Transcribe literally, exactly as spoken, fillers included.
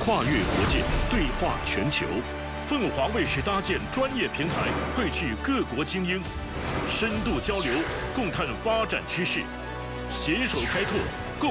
跨越国界，对话全球。凤凰卫视搭建专业平台，汇聚各国精英，深度交流，共探发展趋势，携手开拓。